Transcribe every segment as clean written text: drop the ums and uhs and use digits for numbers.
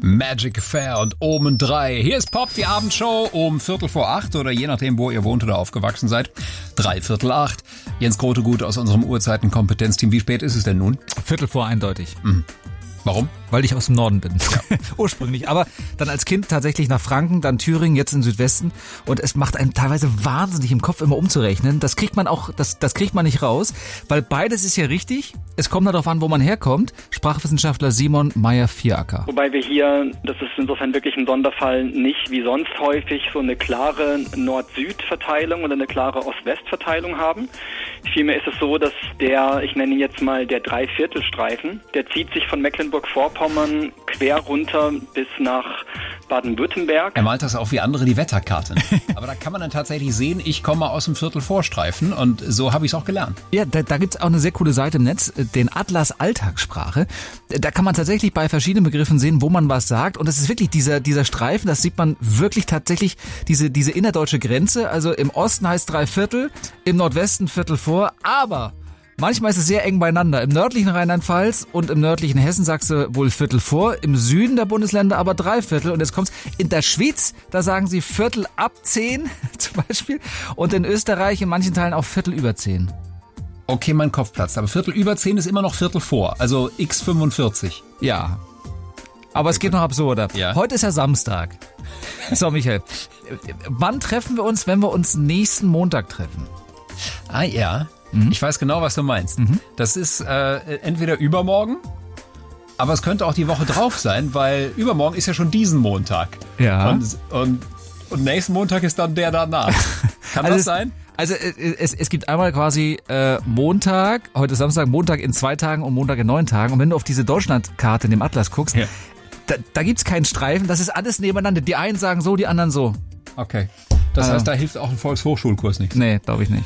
Magic Affair und Omen 3. Hier ist Pop, die Abendshow um 7:45 oder je nachdem, wo ihr wohnt oder aufgewachsen seid. 7:45. Jens Grotegut aus unserem Uhrzeiten-Kompetenzteam. Wie spät ist es denn nun? 7:45 eindeutig. Warum? Weil ich aus dem Norden bin. Ja. Ursprünglich. Aber dann als Kind tatsächlich nach Franken, dann Thüringen, jetzt in Südwesten. Und es macht einen teilweise wahnsinnig im Kopf immer umzurechnen. Das kriegt man auch, das kriegt man nicht raus. Weil beides ist ja richtig. Es kommt darauf an, wo man herkommt. Sprachwissenschaftler Simon Meyer-Vieracker. Wobei wir hier, das ist insofern wirklich ein Sonderfall, nicht wie sonst häufig so eine klare Nord-Süd-Verteilung oder eine klare Ost-West-Verteilung haben. Vielmehr ist es so, dass ich nenne ihn jetzt mal der Dreiviertelstreifen, der zieht sich von Mecklenburg-Vorpommern quer runter bis nach Baden-Württemberg. Er malt das auch wie andere die Wetterkarten. Aber da kann man dann tatsächlich sehen, ich komme aus dem Viertelvorstreifen und so habe ich es auch gelernt. Ja, da gibt's auch eine sehr coole Seite im Netz, den Atlas Alltagssprache. Da kann man tatsächlich bei verschiedenen Begriffen sehen, wo man was sagt. Und es ist wirklich dieser Streifen, das sieht man wirklich tatsächlich, diese innerdeutsche Grenze. Also im Osten heißt Dreiviertel, im Nordwesten Viertel vor, aber manchmal ist es sehr eng beieinander. Im nördlichen Rheinland-Pfalz und im nördlichen Hessen sagst du wohl Viertel vor, im Süden der Bundesländer aber Dreiviertel. Und jetzt kommt's in der Schweiz, da sagen sie Viertel ab 10 zum Beispiel. Und in Österreich in manchen Teilen auch Viertel über 10. Okay, mein Kopf platzt, aber Viertel über 10 ist immer noch Viertel vor, also x45. Ja, aber es geht noch absurder. Ja. Heute ist ja Samstag. So, Michael, wann treffen wir uns, wenn wir uns nächsten Montag treffen? Ah ja, Ich weiß genau, was du meinst. Das ist entweder übermorgen, aber es könnte auch die Woche drauf sein, weil übermorgen ist ja schon diesen Montag. Ja. Und nächsten Montag ist dann der danach. Kann das sein? Also es gibt einmal quasi Montag, heute ist Samstag, Montag in 2 Tagen und Montag in 9 Tagen. Und wenn du auf diese Deutschlandkarte in dem Atlas guckst, Ja. da gibt's keinen Streifen, das ist alles nebeneinander. Die einen sagen so, die anderen so. Okay. Das heißt, da hilft auch ein Volkshochschulkurs nicht. Nee, glaube ich nicht.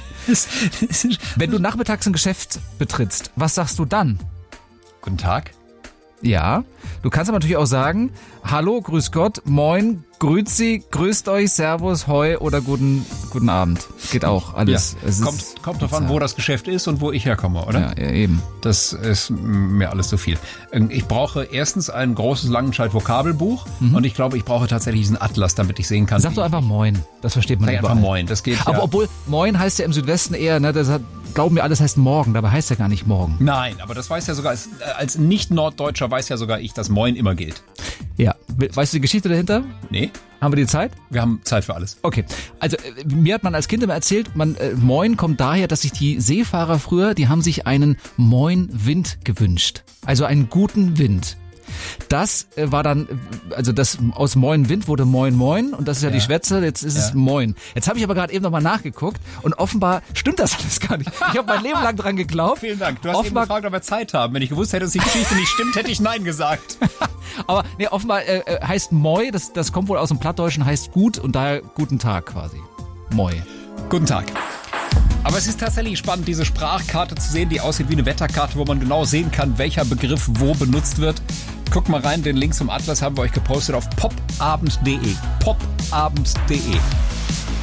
Wenn du nachmittags ein Geschäft betrittst, was sagst du dann? Guten Tag. Ja, du kannst aber natürlich auch sagen, hallo, grüß Gott, moin, grüezi, grüßt euch, servus, hoi oder guten Abend. Geht auch alles. Ja. Es Kommt drauf an, wo das Geschäft ist und wo ich herkomme, oder? Ja, eben. Das ist mir alles zu viel. Ich brauche erstens ein großes Langenscheidt-Vokabelbuch und ich glaube, ich brauche tatsächlich diesen Atlas, damit ich sehen kann. Sag doch einfach moin, das versteht man Sag überall. einfach moin, das geht. Aber ja. obwohl, moin heißt ja im Südwesten eher, ne, glauben wir alles heißt morgen, dabei heißt ja gar nicht morgen. Nein, aber das weiß ja sogar, als Nicht-Norddeutscher weiß ja sogar ich, dass moin immer gilt. Ja, weißt du die Geschichte dahinter? Nee, Haben wir die Zeit? wir haben Zeit für alles. Okay, also mir hat man als Kind immer erzählt, Moin kommt daher, dass sich die Seefahrer früher, die haben sich einen Moin-Wind gewünscht. Also einen guten Wind. Das war dann, also das aus Moin Wind wurde Moin Moin und das ist ja die Schwätze, jetzt ist es Moin. Jetzt habe ich aber gerade eben nochmal nachgeguckt und offenbar stimmt das alles gar nicht. Ich habe mein Leben lang dran geglaubt. Vielen Dank. Du hast Offenbar, eben gefragt, ob wir Zeit haben. Wenn ich gewusst hätte, dass die Geschichte nicht stimmt, hätte ich Nein gesagt. aber nee, offenbar heißt Moi, das kommt wohl aus dem Plattdeutschen, heißt gut und daher guten Tag quasi. Moi. Guten Tag. Aber es ist tatsächlich spannend, diese Sprachkarte zu sehen, die aussieht wie eine Wetterkarte, wo man genau sehen kann, welcher Begriff wo benutzt wird. Guckt mal rein, den Link zum Atlas haben wir euch gepostet auf popabend.de. popabend.de.